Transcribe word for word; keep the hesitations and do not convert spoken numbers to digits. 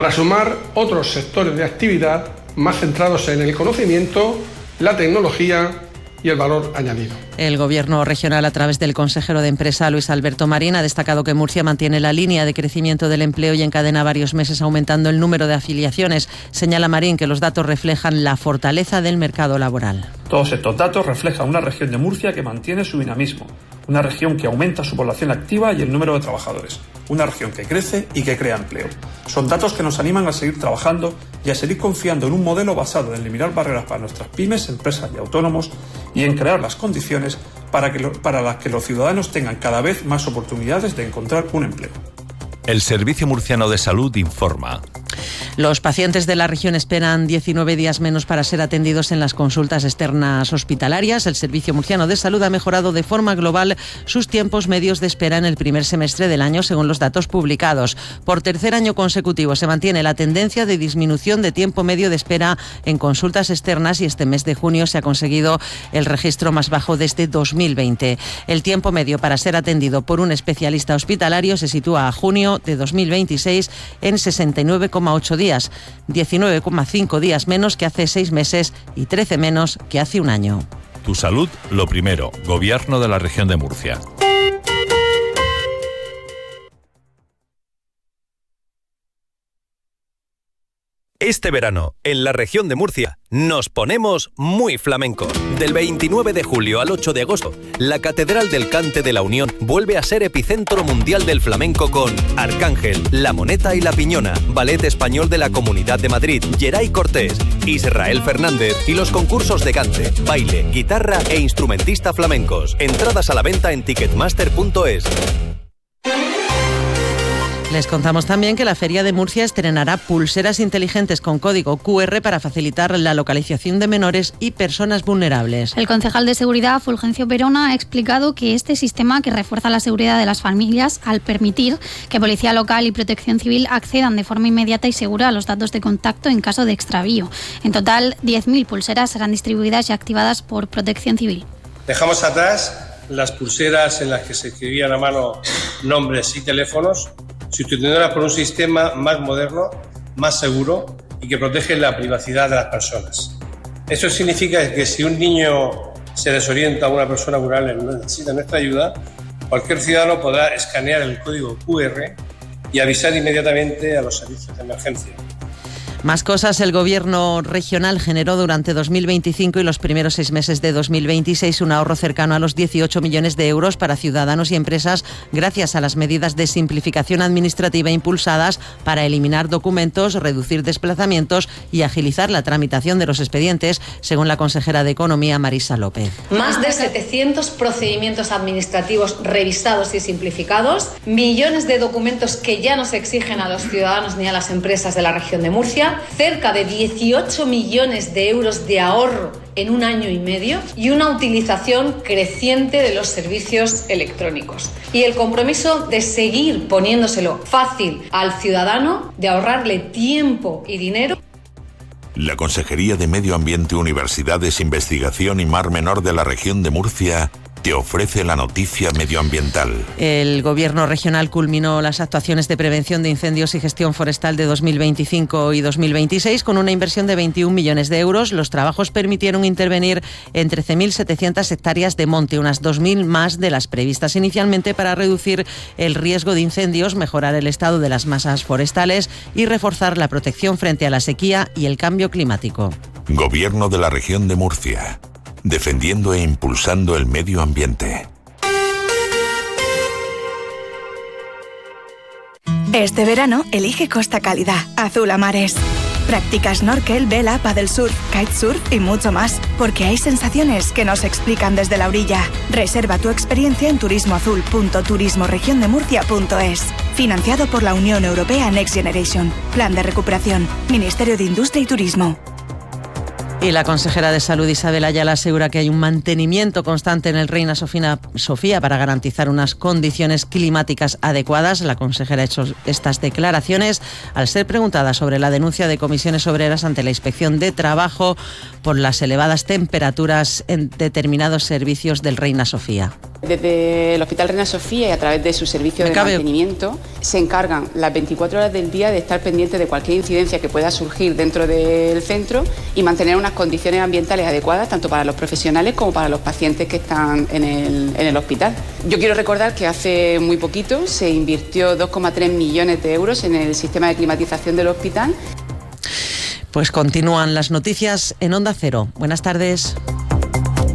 para sumar otros sectores de actividad más centrados en el conocimiento, la tecnología y el valor añadido. El Gobierno regional, a través del consejero de Empresa, Luis Alberto Marín, ha destacado que Murcia mantiene la línea de crecimiento del empleo y encadena varios meses aumentando el número de afiliaciones. Señala Marín que los datos reflejan la fortaleza del mercado laboral. Todos estos datos reflejan una región de Murcia que mantiene su dinamismo, una región que aumenta su población activa y el número de trabajadores, una región que crece y que crea empleo. Son datos que nos animan a seguir trabajando y a seguir confiando en un modelo basado en eliminar barreras para nuestras pymes, empresas y autónomos y en crear las condiciones para, que lo, para las que los ciudadanos tengan cada vez más oportunidades de encontrar un empleo. El Servicio Murciano de Salud informa. Los pacientes de la región esperan diecinueve días menos para ser atendidos en las consultas externas hospitalarias. El Servicio Murciano de Salud ha mejorado de forma global sus tiempos medios de espera en el primer semestre del año, según los datos publicados. Por tercer año consecutivo se mantiene la tendencia de disminución de tiempo medio de espera en consultas externas y este mes de junio se ha conseguido el registro más bajo desde dos mil veinte. El tiempo medio para ser atendido por un especialista hospitalario se sitúa a junio de dos mil veintiséis en sesenta y nueve coma ocho días, diecinueve coma cinco días menos que hace seis meses y trece menos que hace un año. Tu salud, lo primero. Gobierno de la región de Murcia. Este verano, en la región de Murcia, nos ponemos muy flamencos. Del veintinueve de julio al ocho de agosto, la Catedral del Cante de la Unión vuelve a ser epicentro mundial del flamenco con Arcángel, La Moneta y La Piñona, Ballet Español de la Comunidad de Madrid, Geray Cortés, Israel Fernández y los concursos de cante, baile, guitarra e instrumentista flamencos. Entradas a la venta en ticketmaster punto es. Les contamos también que la Feria de Murcia estrenará pulseras inteligentes con código cu erre para facilitar la localización de menores y personas vulnerables. El concejal de Seguridad, Fulgencio Perona, ha explicado que este sistema, que refuerza la seguridad de las familias al permitir que Policía Local y Protección Civil accedan de forma inmediata y segura a los datos de contacto en caso de extravío. En total, diez mil pulseras serán distribuidas y activadas por Protección Civil. Dejamos atrás las pulseras en las que se escribían a mano nombres y teléfonos, sustituyéndolas por un sistema más moderno, más seguro y que protege la privacidad de las personas. Eso significa que si un niño se desorienta o una persona vulnerable necesita nuestra ayuda, cualquier ciudadano podrá escanear el código cu erre y avisar inmediatamente a los servicios de emergencia. Más cosas. El Gobierno regional generó durante dos mil veinticinco y los primeros seis meses de dos mil veintiséis un ahorro cercano a los dieciocho millones de euros para ciudadanos y empresas gracias a las medidas de simplificación administrativa impulsadas para eliminar documentos, reducir desplazamientos y agilizar la tramitación de los expedientes, según la consejera de Economía, Marisa López. Más de setecientos procedimientos administrativos revisados y simplificados, millones de documentos que ya no se exigen a los ciudadanos ni a las empresas de la región de Murcia, cerca de dieciocho millones de euros de ahorro en un año y medio y una utilización creciente de los servicios electrónicos. Y el compromiso de seguir poniéndoselo fácil al ciudadano, de ahorrarle tiempo y dinero. La Consejería de Medio Ambiente, Universidades, Investigación y Mar Menor de la región de Murcia te ofrece la noticia medioambiental. El Gobierno regional culminó las actuaciones de prevención de incendios y gestión forestal de dos mil veinticinco y dos mil veintiséis con una inversión de veintiún millones de euros. Los trabajos permitieron intervenir en trece mil setecientas hectáreas de monte, unas dos mil más de las previstas inicialmente, para reducir el riesgo de incendios, mejorar el estado de las masas forestales y reforzar la protección frente a la sequía y el cambio climático. Gobierno de la región de Murcia. Defendiendo e impulsando el medio ambiente. Este verano elige Costa Cálida, azul a mares. Practica snorkel, vela, paddle surf, kitesurf y mucho más, porque hay sensaciones que no se explican desde la orilla. Reserva tu experiencia en turismoazul punto turismo región de murcia punto es. Financiado por la Unión Europea Next Generation. Plan de recuperación. Ministerio de Industria y Turismo. Y la consejera de Salud, Isabel Ayala, asegura que hay un mantenimiento constante en el Reina Sofía para garantizar unas condiciones climáticas adecuadas. La consejera ha hecho estas declaraciones al ser preguntada sobre la denuncia de comisiones obreras ante la Inspección de Trabajo por las elevadas temperaturas en determinados servicios del Reina Sofía. Desde el Hospital Reina Sofía y a través de su servicio de mantenimiento se encargan las veinticuatro horas del día de estar pendientes de cualquier incidencia que pueda surgir dentro del centro y mantener unas condiciones ambientales adecuadas tanto para los profesionales como para los pacientes que están en el, en el hospital. Yo quiero recordar que hace muy poquito se invirtió dos coma tres millones de euros en el sistema de climatización del hospital. Pues continúan las noticias en Onda Cero. Buenas tardes.